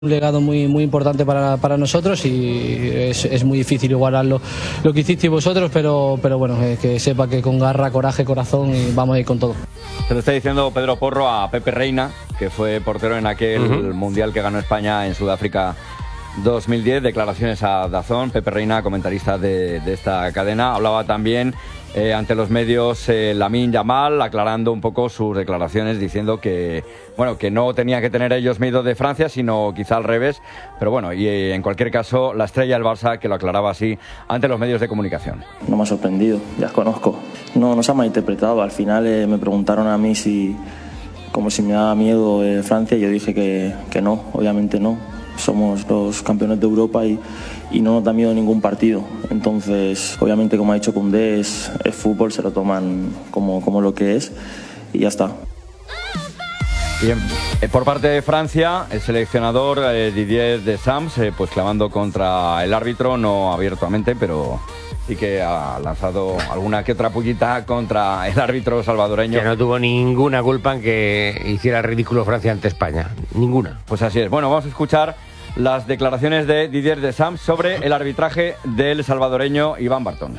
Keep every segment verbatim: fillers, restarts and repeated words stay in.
Un legado muy, muy importante para, para nosotros y es, es muy difícil igualar lo, lo que hicisteis vosotros, pero, pero bueno, eh, que sepa que con garra, coraje, corazón y vamos a ir con todo. Se lo está diciendo Pedro Porro a Pepe Reina, que fue portero en aquel uh-huh. mundial que ganó España en Sudáfrica dos mil diez. Declaraciones a Dazón. Pepe Reina, comentarista de, de esta cadena, hablaba también eh, ante los medios eh, Lamine Yamal, aclarando un poco sus declaraciones, diciendo que bueno que no tenía que tener ellos miedo de Francia, sino quizá al revés. Pero bueno, y eh, en cualquier caso, la estrella del Barça, que lo aclaraba así ante los medios de comunicación. No me ha sorprendido, ya os conozco. No, no se ha malinterpretado. Al final eh, me preguntaron a mí si como si me daba miedo eh, Francia, y yo dije que, que no, obviamente no. Somos los campeones de Europa y, y no nos da miedo ningún partido. Entonces, obviamente, como ha dicho Koundé, es, es fútbol, se lo toman como, como lo que es y ya está. Bien, eh, por parte de Francia, el seleccionador eh, Didier Deschamps, eh, pues clamando contra el árbitro, no abiertamente, pero sí que ha lanzado alguna que otra pullita contra el árbitro salvadoreño. Que no tuvo ninguna culpa en que hiciera ridículo Francia ante España. Ninguna. Pues así es. Bueno, vamos a escuchar las declaraciones de Didier Deschamps sobre el arbitraje del salvadoreño Iván Bartón.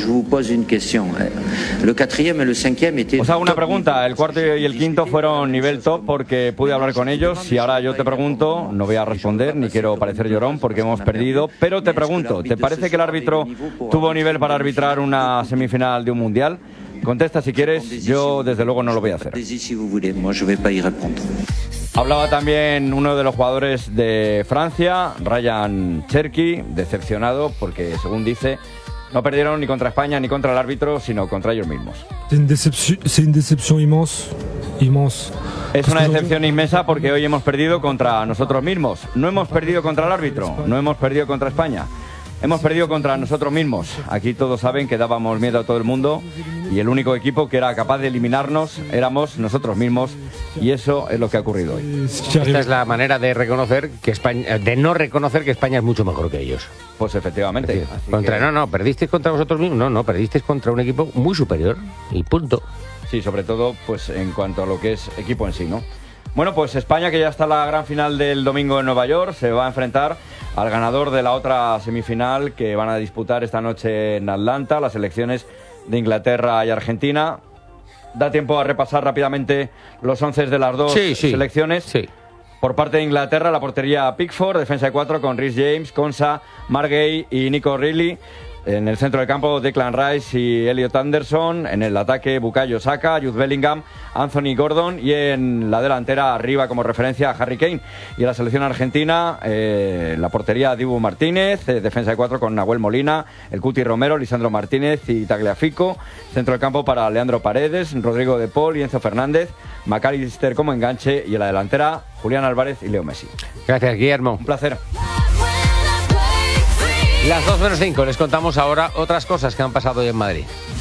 Os hago una pregunta. El cuarto y el quinto fueron nivel top porque pude hablar con ellos, y ahora yo te pregunto, no voy a responder ni quiero parecer llorón porque hemos perdido, pero te pregunto, ¿te parece que el árbitro tuvo nivel para arbitrar una semifinal de un mundial? Contesta si quieres, yo desde luego no lo voy a hacer. Hablaba también uno de los jugadores de Francia, Ryan Cherki, decepcionado porque, según dice, no perdieron ni contra España ni contra el árbitro, sino contra ellos mismos. Es una decepción, es una decepción inmensa, inmensa. Es una decepción inmensa porque hoy hemos perdido contra nosotros mismos. No hemos perdido contra el árbitro, no hemos perdido contra España. Hemos perdido contra nosotros mismos. Aquí todos saben que dábamos miedo a todo el mundo y el único equipo que era capaz de eliminarnos éramos nosotros mismos, y eso es lo que ha ocurrido hoy. Esta es la manera de reconocer que España, de no reconocer que España es mucho mejor que ellos. Pues efectivamente. Así contra, que... No, no, perdisteis contra vosotros mismos. No, no, perdisteis contra un equipo muy superior y punto. Sí, sobre todo pues en cuanto a lo que es equipo en sí, ¿no? Bueno, pues España, que ya está en la gran final del domingo en Nueva York, se va a enfrentar al ganador de la otra semifinal que van a disputar esta noche en Atlanta, las selecciones de Inglaterra y Argentina. Da tiempo a repasar rápidamente los once de las dos sí, sí, selecciones. Sí. Por parte de Inglaterra, la portería Pickford, defensa de cuatro con Reece James, Konsa, Margay y Nico Reilly. En el centro del campo, Declan Rice y Elliot Anderson. En el ataque, Bukayo Saka, Jude Bellingham, Anthony Gordon. Y en la delantera, arriba como referencia, Harry Kane. Y en la selección argentina, eh, la portería, Dibu Martínez. Eh, defensa de cuatro con Nahuel Molina, el Cuti Romero, Lisandro Martínez y Tagliafico. Centro del campo para Leandro Paredes, Rodrigo de Paul y Enzo Fernández. McAllister como enganche. Y en la delantera, Julián Álvarez y Leo Messi. Gracias, Guillermo. Un placer. Las dos menos cinco, les contamos ahora otras cosas que han pasado hoy en Madrid.